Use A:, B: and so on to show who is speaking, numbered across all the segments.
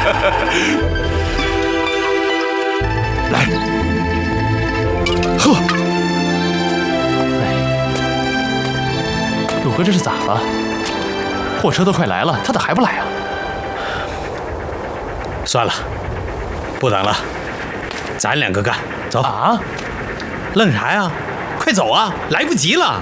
A: 来，喝。
B: 鲁哥这是咋了？货车都快来了，他咋还不来啊？
A: 算了，不等了，咱两个干，走
B: 啊！
A: 愣啥呀？快走啊，来不及了。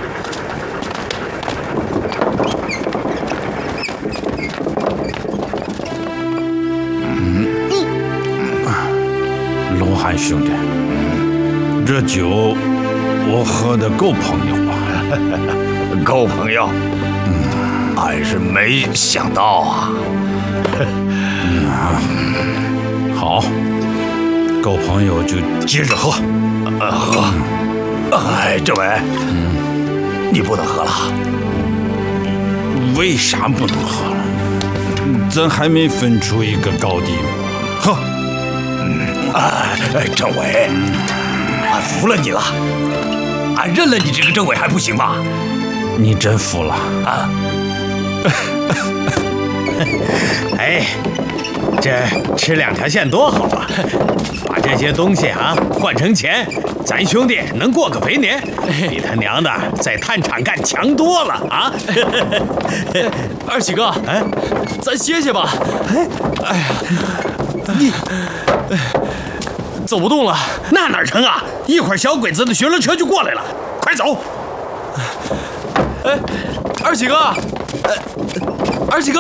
C: 龙汉兄弟，这酒我喝的够朋友吧？
D: 够朋友。俺是没想到啊。
C: 好，够朋友就接着喝。
D: 喝。哎，政委，你不能喝了。
C: 为啥不能喝了？咱还没分出一个高低呢。喝。
D: 哎，政委，俺服了你了，俺认了你这个政委还不行吗？
C: 你真服了
D: 啊？
A: 哎，这吃两条线多好啊！把这些东西啊换成钱，咱兄弟能过个肥年，比他娘的在炭厂干强多了啊！
B: 二喜哥，
A: 哎，
B: 咱歇歇吧。
A: 哎呀，你
B: 走不动了，
A: 那哪成啊？一会儿小鬼子的巡逻车就过来了，快走！
B: 哎，二喜哥，二喜哥，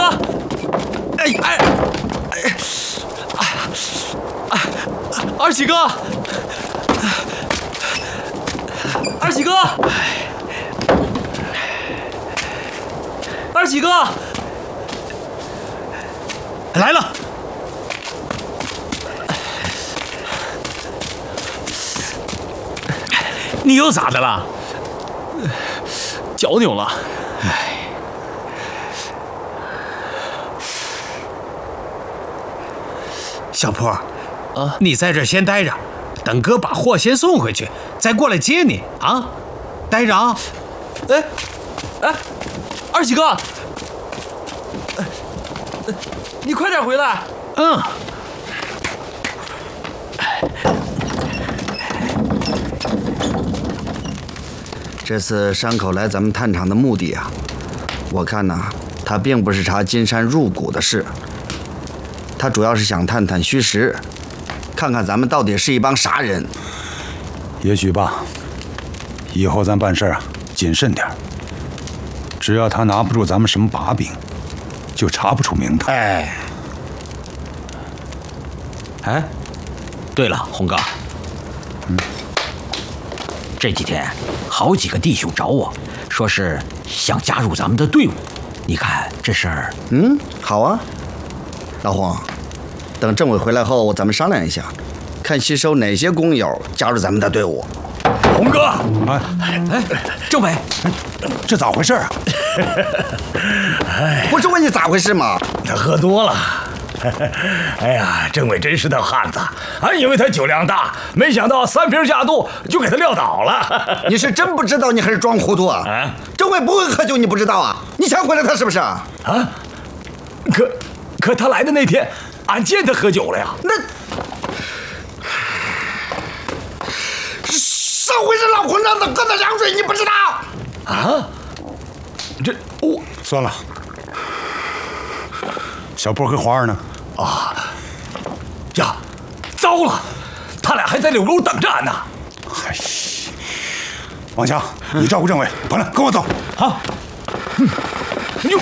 B: 二喜哥，二喜哥，二喜哥，
A: 来了。你又咋的了？
B: 脚扭了。
A: 小坡，啊，你在这儿先待着，等哥把货先送回去，再过来接你啊！待着啊！
B: 哎，二喜哥，你快点回来。
A: 嗯。
E: 这次山口来咱们探厂的目的啊，我看呢，他并不是查金山入股的事，他主要是想探探虚实，看看咱们到底是一帮啥人。
C: 也许吧，以后咱办事啊谨慎点，只要他拿不住咱们什么把柄，就查不出名堂。
F: 哎，对了，洪哥，这几天好几个弟兄找我，说是想加入咱们的队伍。你看这事儿，
E: 好啊，老洪，等政委回来后，咱们商量一下，看吸收哪些工友加入咱们的队伍。
D: 洪哥，
F: 政委，
C: 这咋回事啊？
E: 不是问你咋回事吗？
D: 他喝多了。哎呀，政委真是条汉子，俺以为他酒量大，没想到3瓶下肚就给他撂倒了。
E: 你是真不知道，你还是装糊涂啊？政委不会喝酒，你不知道啊？你抢回来他是不是啊？
D: 可他来的那天，俺见他喝酒了呀。
E: 那上回是老混账的喝的凉水，你不知道？
D: 啊？这我
C: 算了，小波和花儿呢？
D: 呀，糟了，他俩还在柳沟等着俺呢。
C: 嗨，王强，你照顾政委，完了跟我走。
D: 好。哟，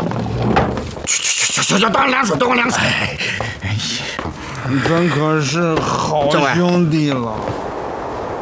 D: 去，端凉水，端凉水。
C: 咱可是好兄弟了。